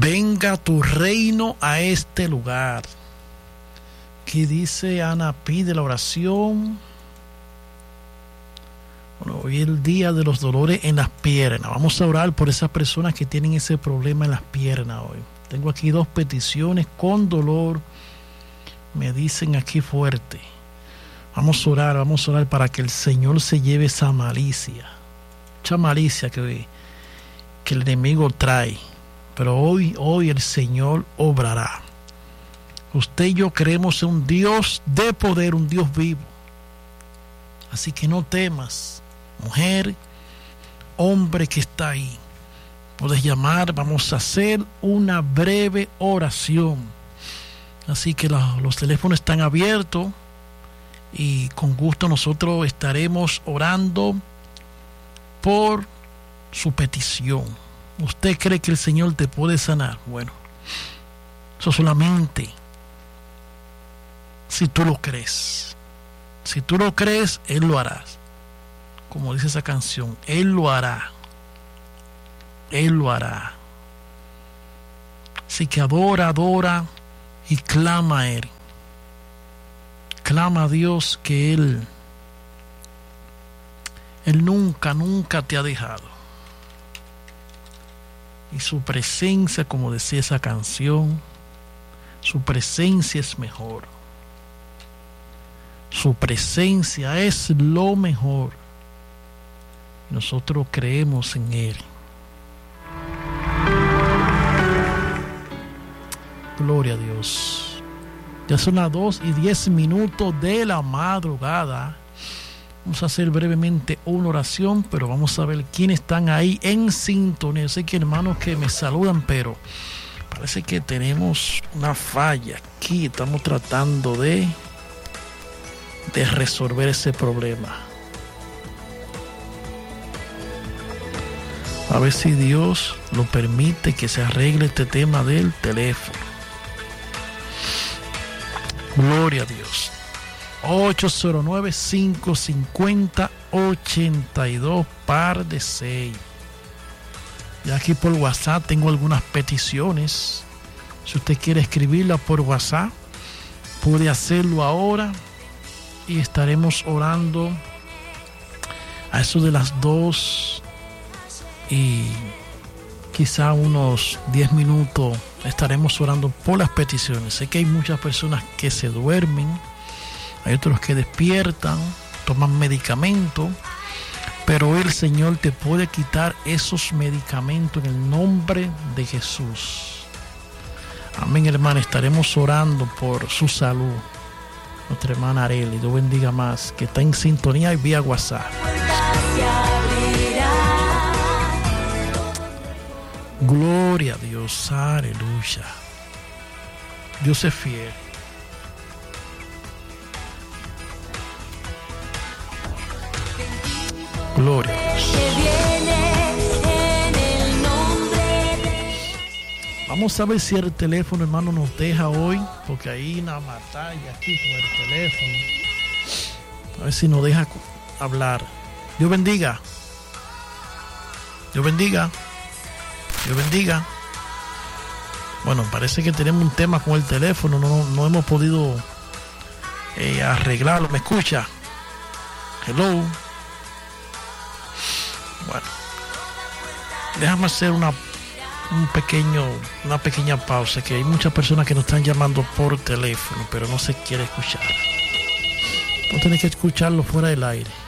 Venga tu reino a este lugar. ¿Qué dice Ana? Pide la oración. Bueno, hoy es el día de los dolores en las piernas. Vamos a orar por esas personas que tienen ese problema en las piernas hoy. Tengo aquí 2 peticiones con dolor. Me dicen aquí fuerte. Vamos a orar para que el Señor se lleve esa malicia. Mucha malicia que el enemigo trae. Pero hoy el Señor obrará. Usted y yo creemos en un Dios de poder, un Dios vivo. Así que no temas, mujer, hombre que está ahí. Puedes llamar, vamos a hacer una breve oración. Así que los teléfonos están abiertos y con gusto nosotros estaremos orando por su petición. ¿Usted cree que el Señor te puede sanar? Bueno, eso solamente si tú lo crees. Si tú lo crees, Él lo hará. Como dice esa canción, Él lo hará. Él lo hará. Así que adora y clama a Él. Clama a Dios que Él nunca te ha dejado. Y su presencia, como decía esa canción, su presencia es mejor. Su presencia es lo mejor. Nosotros creemos en Él. Gloria a Dios. Ya son las 2:10 de la madrugada. Vamos a hacer brevemente una oración, pero vamos a ver quiénes están ahí en sintonía. Yo sé que hermanos que me saludan, pero parece que tenemos una falla aquí. Estamos tratando de resolver ese problema. A ver si Dios lo permite que se arregle este tema del teléfono. Gloria a Dios. 809-550-82-6. Y aquí por WhatsApp tengo algunas peticiones. Si usted quiere escribirla por WhatsApp, puede hacerlo ahora. Y estaremos orando a eso de las 2 y quizá unos 10 minutos estaremos orando por las peticiones. Sé que hay muchas personas que se duermen, hay otros que despiertan, toman medicamentos, pero el Señor te puede quitar esos medicamentos en el nombre de Jesús. Amén, hermana. Estaremos orando por su salud. Nuestra hermana Arely, Dios bendiga más, que está en sintonía y vía WhatsApp. Gloria a Dios, aleluya. Dios es fiel. Gloria a Dios. Vamos a ver si el teléfono, hermano, nos deja hoy, porque hay una batalla aquí con el teléfono. A ver si nos deja hablar. Dios bendiga. Dios bendiga. Dios bendiga. Bueno, parece que tenemos un tema con el teléfono. No hemos podido arreglarlo. ¿Me escucha? Hello. Bueno, déjame hacer una pequeña pausa, que hay muchas personas que nos están llamando por teléfono, pero no se quiere escuchar. No tenés que escucharlo fuera del aire.